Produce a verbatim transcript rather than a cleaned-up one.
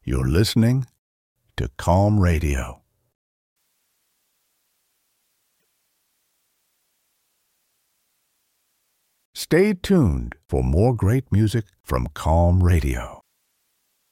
You're listening to Calm Radio. Stay tuned for more great music from Calm Radio.